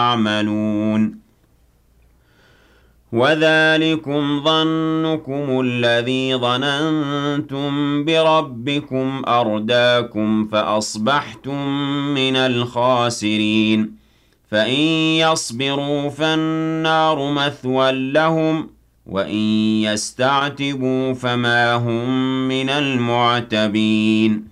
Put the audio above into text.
يعملون وذلكم ظنكم الذي ظننتم بربكم أرداكم فأصبحتم من الخاسرين فإن يصبروا فالنار مثوى لهم وإن يستعتبوا فما هم من المعتبين